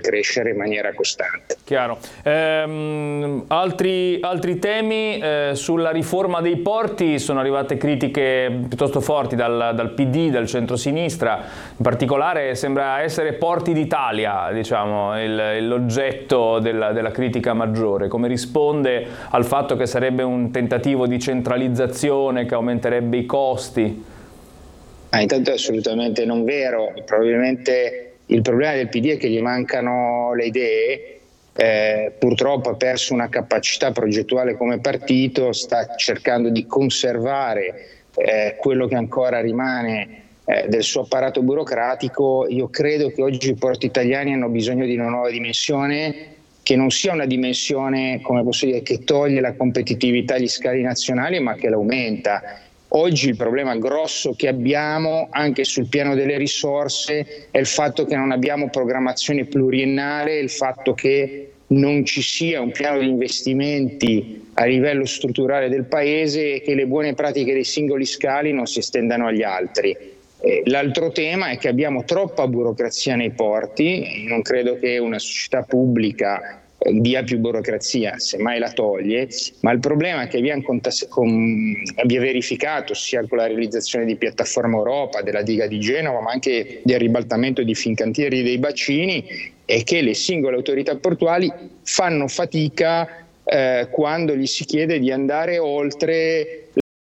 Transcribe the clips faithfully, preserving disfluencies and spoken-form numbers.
crescere in maniera costante. Chiaro. Ehm, altri, altri temi, eh, sulla riforma dei porti sono arrivate critiche piuttosto forti dal, dal P D, dal centrosinistra, in particolare sembra essere Porti d'Italia, diciamo, il, l'oggetto della, della critica maggiore. Come risponde al fatto che sarebbe un tentativo di centralizzazione che aumenterebbe i costi? Ah, intanto è assolutamente non vero, probabilmente il problema del P D è che gli mancano le idee. Eh, purtroppo ha perso una capacità progettuale come partito, sta cercando di conservare eh, quello che ancora rimane eh, del suo apparato burocratico. Io credo che oggi i porti italiani hanno bisogno di una nuova dimensione, che non sia una dimensione, come posso dire, che toglie la competitività agli scali nazionali, ma che l'aumenta. Oggi il problema grosso che abbiamo anche sul piano delle risorse è il fatto che non abbiamo programmazione pluriennale, il fatto che non ci sia un piano di investimenti a livello strutturale del Paese e che le buone pratiche dei singoli scali non si estendano agli altri. Eh, l'altro tema è che abbiamo troppa burocrazia nei porti. Non credo che una società pubblica dia più burocrazia, semmai la toglie, ma il problema è che abbiamo contas- con, abbia verificato sia con la realizzazione di Piattaforma Europa, della diga di Genova, ma anche del ribaltamento di Fincantieri dei bacini, è che le singole autorità portuali fanno fatica eh, quando gli si chiede di andare oltre.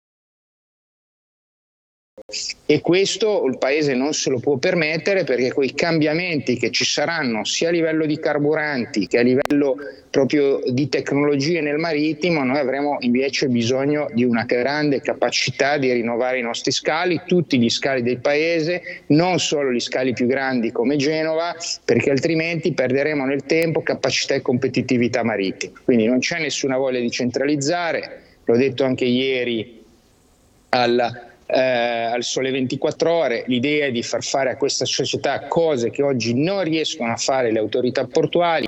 E questo il Paese non se lo può permettere, perché con i cambiamenti che ci saranno sia a livello di carburanti che a livello proprio di tecnologie nel marittimo, noi avremo invece bisogno di una grande capacità di rinnovare i nostri scali, tutti gli scali del Paese, non solo gli scali più grandi come Genova, perché altrimenti perderemo nel tempo capacità e competitività marittima. Quindi non c'è nessuna voglia di centralizzare, l'ho detto anche ieri alla Eh, al Sole ventiquattro Ore, l'idea è di far fare a questa società cose che oggi non riescono a fare le autorità portuali.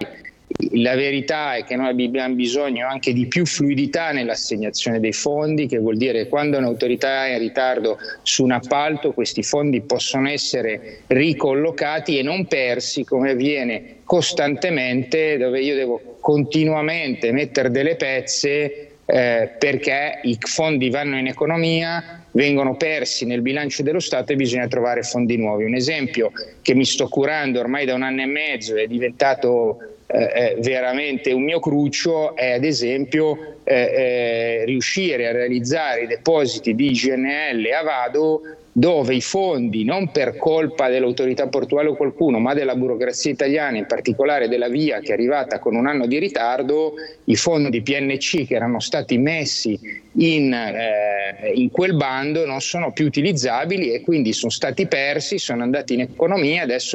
La verità è che noi abbiamo bisogno anche di più fluidità nell'assegnazione dei fondi, che vuol dire che quando un'autorità è in ritardo su un appalto, questi fondi possono essere ricollocati e non persi, come avviene costantemente, dove io devo continuamente mettere delle pezze eh, perché i fondi vanno in economia, vengono persi nel bilancio dello Stato e bisogna trovare fondi nuovi. Un esempio che mi sto curando ormai da un anno e mezzo, è diventato eh, veramente un mio cruccio, è ad esempio eh, eh, riuscire a realizzare i depositi di G N L a Vado, dove i fondi, non per colpa dell'autorità portuale o qualcuno, ma della burocrazia italiana, in particolare della VIA che è arrivata con un anno di ritardo, i fondi P N C che erano stati messi in, eh, in quel bando non sono più utilizzabili e quindi sono stati persi, sono andati in economia, adesso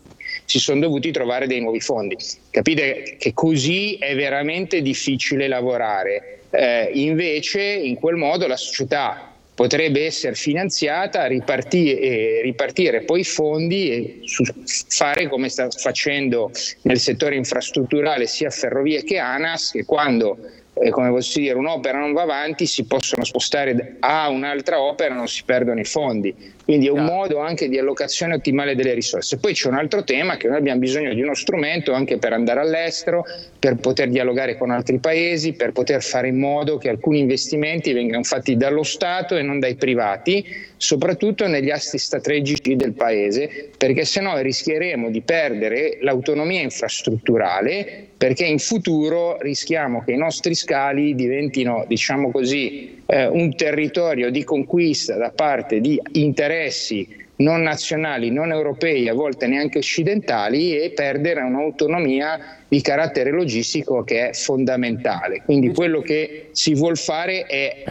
si sono dovuti trovare dei nuovi fondi. Capite che così è veramente difficile lavorare. Eh, invece in quel modo la società potrebbe essere finanziata, ripartire, eh, ripartire poi i fondi e su, fare come sta facendo nel settore infrastrutturale sia Ferrovie che ANAS, che quando eh, come posso dire, un'opera non va avanti si possono spostare a un'altra opera, non si perdono i fondi. Quindi è un modo anche di allocazione ottimale delle risorse. Poi c'è un altro tema, che noi abbiamo bisogno di uno strumento anche per andare all'estero, per poter dialogare con altri paesi, per poter fare in modo che alcuni investimenti vengano fatti dallo Stato e non dai privati, soprattutto negli assi strategici del Paese, perché se no rischieremo di perdere l'autonomia infrastrutturale, perché in futuro rischiamo che i nostri scali diventino, diciamo così, eh, un territorio di conquista da parte di interessi non nazionali, non europei, a volte neanche occidentali, e perdere un'autonomia di carattere logistico che è fondamentale. Quindi quello che si vuol fare è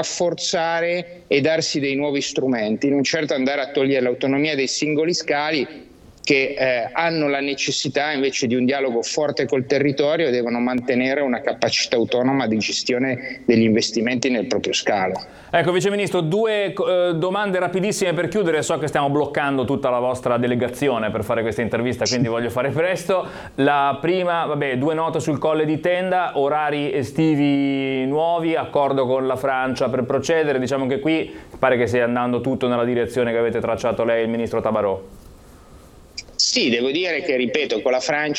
rafforzare e darsi dei nuovi strumenti, non certo andare a togliere l'autonomia dei singoli scali che eh, hanno la necessità invece di un dialogo forte col territorio e devono mantenere una capacità autonoma di gestione degli investimenti nel proprio scalo. Ecco, Vice Ministro, due eh, domande rapidissime per chiudere. So che stiamo bloccando tutta la vostra delegazione per fare questa intervista, quindi voglio fare presto. La prima, vabbè, due note sul Colle di Tenda, orari estivi nuovi, accordo con la Francia per procedere. Diciamo che qui pare che stia andando tutto nella direzione che avete tracciato lei e il Ministro Tabarò. Sì, devo dire che, ripeto, con la Francia